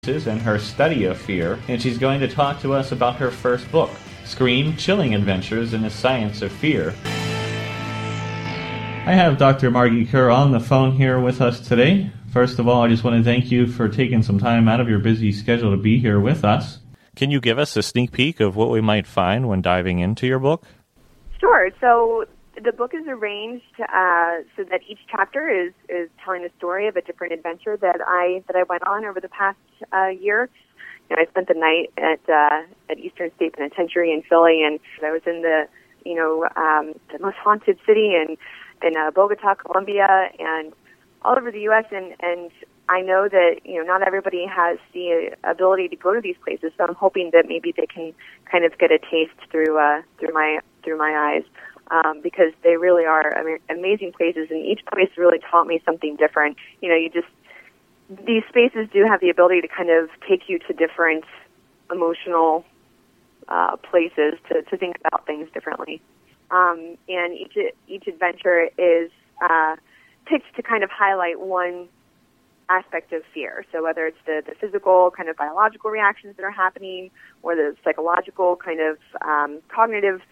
and her study of fear, and she's going to talk to us about her first book, Scream: Chilling Adventures in the Science of Fear. I have Dr. Margie Kerr on the phone here with us today. First of all, I just want to thank you for taking some time out of your busy schedule to be here with us. Can you give us a sneak peek of what we might find when diving into your book? Sure. So the book is arranged so that each chapter is telling the story of a different adventure that I went on over the past year. You know, I spent the night at Eastern State Penitentiary in Philly, and I was in the most haunted city in Bogota, Colombia, and all over the U.S. And I know that not everybody has the ability to go to these places, so I'm hoping that maybe they can kind of get a taste through my eyes. Because they really are amazing places, and each place really taught me something different. These spaces do have the ability to kind of take you to different emotional places to think about things differently. And each adventure is picked to kind of highlight one aspect of fear. So whether it's the physical kind of biological reactions that are happening, or the psychological kind of cognitive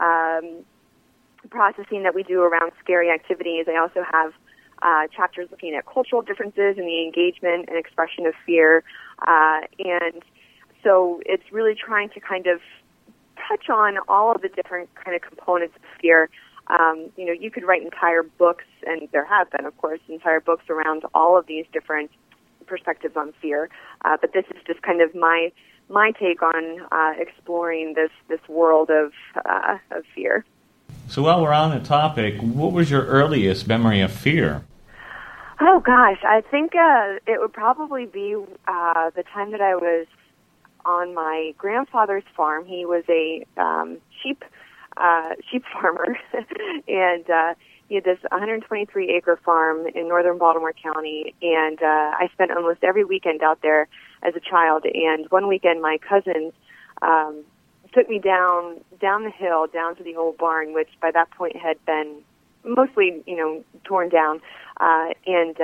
processing that we do around scary activities. I also have chapters looking at cultural differences in the engagement and expression of fear. And so it's really trying to kind of touch on all of the different kind of components of fear. You could write entire books, and there have been, of course, entire books around all of these different perspectives on fear. But this is just kind of my take on exploring this world of fear. So while we're on the topic, what was your earliest memory of fear? Oh, gosh. I think it would probably be the time that I was on my grandfather's farm. He was a sheep farmer, and he had this 123-acre farm in northern Baltimore County, and I spent almost every weekend out there as a child. And one weekend, my cousins took me down the hill, down to the old barn, which by that point had been mostly, torn down. And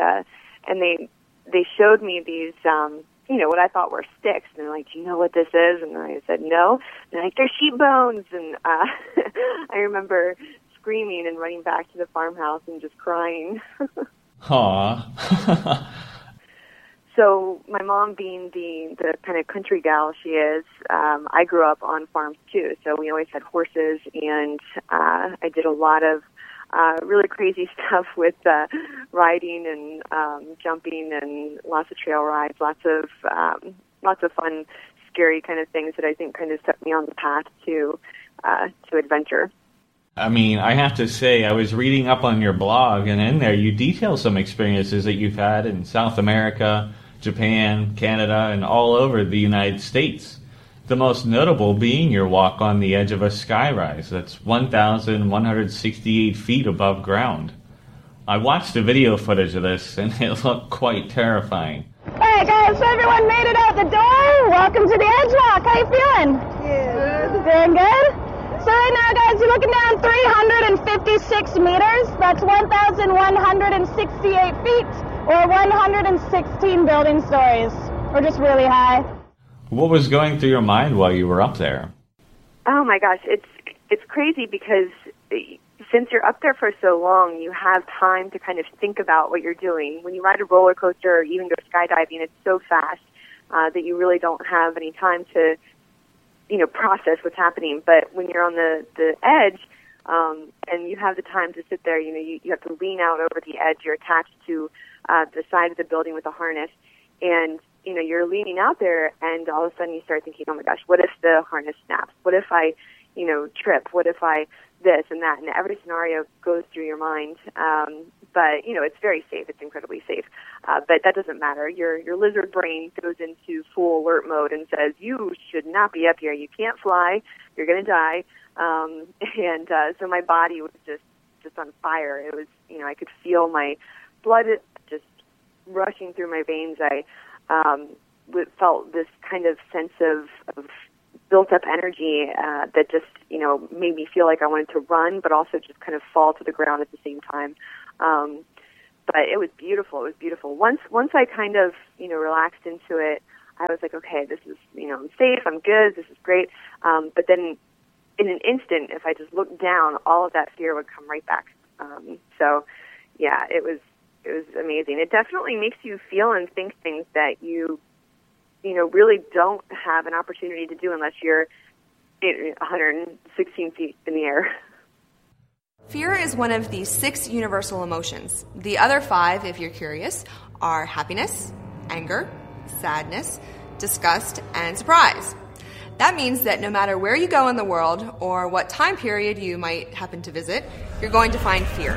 they showed me these, what I thought were sticks. And they're like, "Do you know what this is?" And I said, "No." And they're like, "They're sheep bones." And I remember screaming and running back to the farmhouse and just crying. Aw. So my mom, being the kind of country gal she is, I grew up on farms too. So we always had horses, and I did a lot of really crazy stuff with riding and jumping, and lots of trail rides, lots of fun, scary kind of things that I think kind of set me on the path to adventure. I mean, I have to say, I was reading up on your blog, and in there you detail some experiences that you've had in South America, Japan, Canada, and all over the United States. The most notable being your walk on the edge of a skyrise that's 1,168 feet above ground. I watched the video footage of this, and it looked quite terrifying. Hey guys, so everyone made it out the door. Welcome to the Edge Walk. How you feeling? Good. Doing good? So right now, guys, you're looking down 356 meters. That's 1,168 feet, or 116 building stories. We're just really high. What was going through your mind while you were up there? Oh my gosh, it's crazy because since you're up there for so long, you have time to kind of think about what you're doing. When you ride a roller coaster or even go skydiving, it's so fast that you really don't have any time to process what's happening. But when you're on the edge, and you have the time to sit there, you have to lean out over the edge. You're attached to the side of the building with a harness, and you're leaning out there, and all of a sudden you start thinking, oh my gosh, what if the harness snaps? What if I, trip? What if I this and that? And every scenario goes through your mind. But it's very safe. It's incredibly safe. But that doesn't matter. Your lizard brain goes into full alert mode and says, you should not be up here. You can't fly. You're going to die. So my body was just on fire. It was, I could feel my blood just rushing through my veins. I felt this kind of sense of built-up energy that just, made me feel like I wanted to run, but also just kind of fall to the ground at the same time. But it was beautiful. It was beautiful. Once I kind of, relaxed into it, I was like, okay, this is, I'm safe, I'm good, this is great. But then in an instant, if I just looked down, all of that fear would come right back. So yeah, it was amazing. It definitely makes you feel and think things that you really don't have an opportunity to do unless you're 116 feet in the air. Fear is one of the 6 universal emotions. The other 5, if you're curious, are happiness, anger, sadness, disgust, and surprise. That means that no matter where you go in the world or what time period you might happen to visit, you're going to find fear.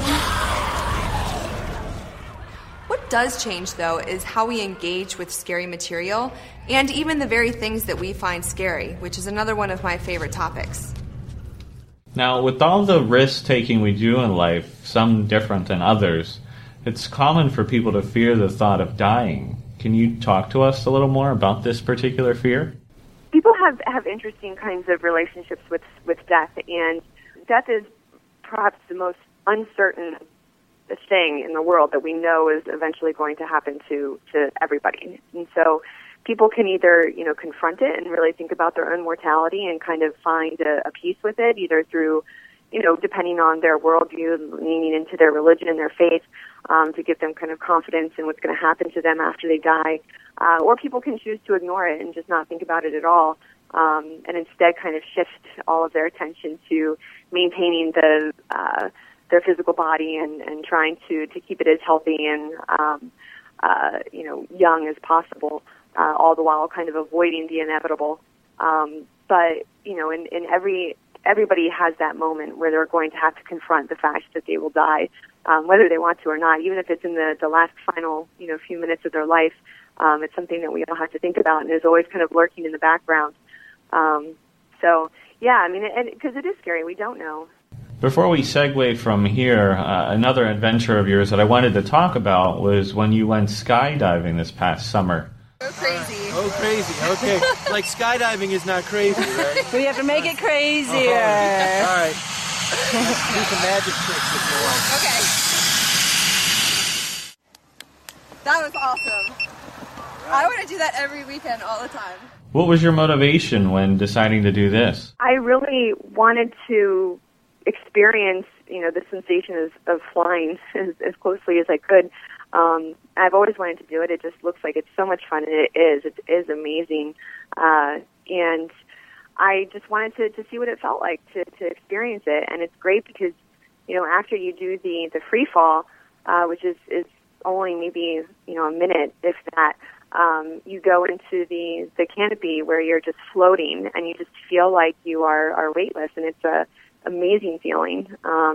What does change, though, is how we engage with scary material and even the very things that we find scary, which is another one of my favorite topics. Now, with all the risk-taking we do in life, some different than others, it's common for people to fear the thought of dying. Can you talk to us a little more about this particular fear? People have interesting kinds of relationships with death, and death is perhaps the most uncertain thing in the world that we know is eventually going to happen to everybody. And so people can either, confront it and really think about their own mortality and kind of find a peace with it, either through, depending on their worldview, leaning into their religion and their faith, to give them kind of confidence in what's going to happen to them after they die. Or people can choose to ignore it and just not think about it at all, and instead kind of shift all of their attention to maintaining their physical body and trying to keep it as healthy and young as possible, all the while kind of avoiding the inevitable. But everybody has that moment where they're going to have to confront the fact that they will die, whether they want to or not, even if it's in the last final few minutes of their life. It's something that we all have to think about and is always kind of lurking in the background. So yeah, because it is scary. We don't know. Before we segue from here, another adventure of yours that I wanted to talk about was when you went skydiving this past summer. Oh, crazy. Oh, crazy. Okay. Like skydiving is not crazy, right? We have to make it crazier. Oh, all right. Do some magic tricks if you want. Okay. That was awesome. I want to do that every weekend all the time. What was your motivation when deciding to do this? I really wanted to experience, the sensation of flying as closely as I could. I've always wanted to do it. It just looks like it's so much fun, and it is. It is amazing. And I just wanted to see what it felt like to experience it. And it's great because, after you do the free fall, which is only maybe, a minute, if that, you go into the canopy where you're just floating and you just feel like you are weightless, and it's a amazing feeling.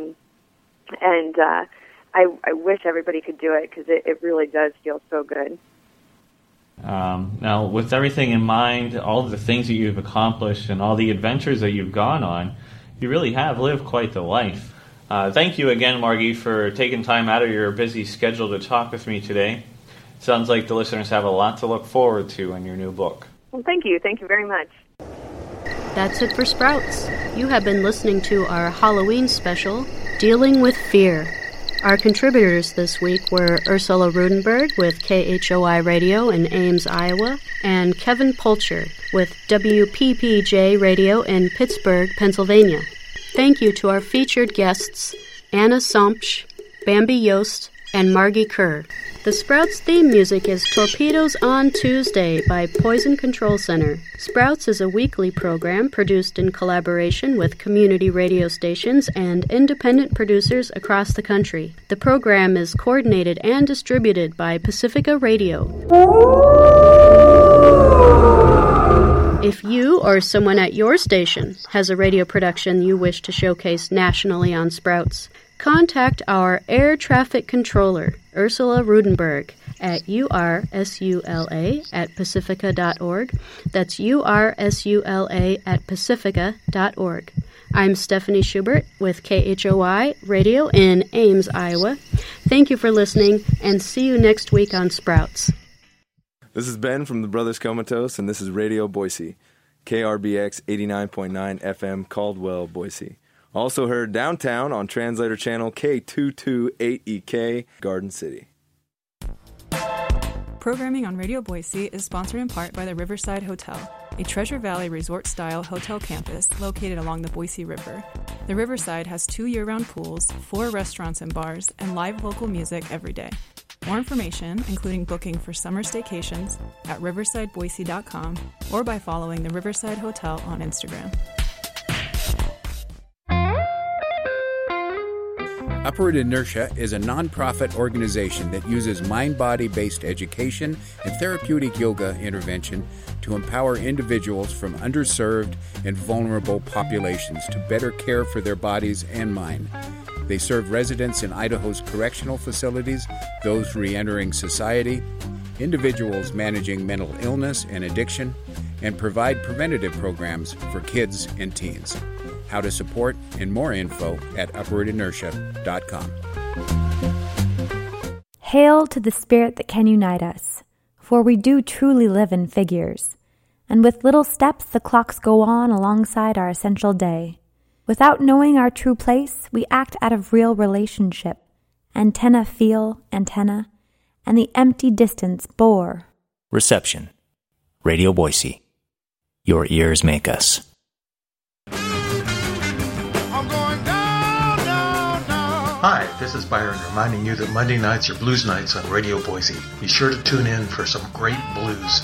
I wish everybody could do it because it really does feel so good. Now, with everything in mind, all of the things that you've accomplished and all the adventures that you've gone on, you really have lived quite the life. Thank you again, Margie, for taking time out of your busy schedule to talk with me today. Sounds like the listeners have a lot to look forward to in your new book. Well, thank you. Thank you very much. That's it for Sprouts. You have been listening to our Halloween special, Dealing with Fear. Our contributors this week were Ursula Rudenberg with KHOI Radio in Ames, Iowa, and Kevin Polcher with WPPJ Radio in Pittsburgh, Pennsylvania. Thank you to our featured guests, Anna Sompsch, Bambi Yost, and Margie Kerr. The Sprouts theme music is Torpedoes on Tuesday by Poison Control Center. Sprouts is a weekly program produced in collaboration with community radio stations and independent producers across the country. The program is coordinated and distributed by Pacifica Radio. If you or someone at your station has a radio production you wish to showcase nationally on Sprouts, contact our air traffic controller, Ursula Rudenberg, at ursula@pacifica.org. That's ursula@pacifica.org. I'm Stephanie Schubert with KHOI Radio in Ames, Iowa. Thank you for listening, and see you next week on Sprouts. This is Ben from the Brothers Comatose, and this is Radio Boise, KRBX 89.9 FM, Caldwell, Boise. Also heard downtown on Translator Channel K228EK, Garden City. Programming on Radio Boise is sponsored in part by the Riverside Hotel, a Treasure Valley resort-style hotel campus located along the Boise River. The Riverside has 2 year-round pools, 4 restaurants and bars, and live local music every day. More information, including booking for summer staycations, at riversideboise.com or by following the Riverside Hotel on Instagram. Upward Inertia is a nonprofit organization that uses mind-body-based education and therapeutic yoga intervention to empower individuals from underserved and vulnerable populations to better care for their bodies and mind. They serve residents in Idaho's correctional facilities, those re-entering society, individuals managing mental illness and addiction, and provide preventative programs for kids and teens. How to support and more info at upwardinertia.com. Hail to the spirit that can unite us, for we do truly live in figures, and with little steps the clocks go on alongside our essential day. Without knowing our true place, we act out of real relationship. Antenna feel antenna, and the empty distance bore. Reception. Radio Boise. Your ears make us. Hi, this is Byron reminding you that Monday nights are blues nights on Radio Boise. Be sure to tune in for some great blues.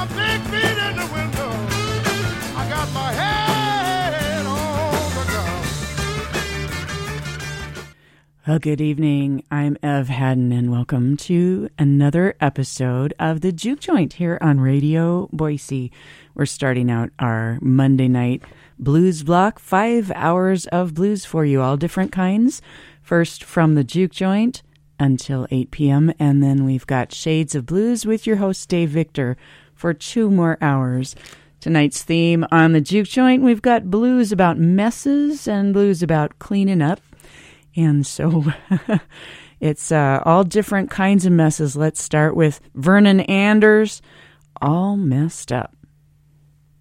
Well, good evening. I'm Ev Haddon, and welcome to another episode of The Juke Joint here on Radio Boise. We're starting out our Monday night blues block, 5 hours of blues for you, all different kinds. First from the Juke Joint until 8 p.m., and then we've got Shades of Blues with your host, Dave Victor, for 2 more hours. Tonight's theme on the Juke Joint, we've got blues about messes and blues about cleaning up. And so it's all different kinds of messes. Let's start with Vernon Anders, All Messed Up.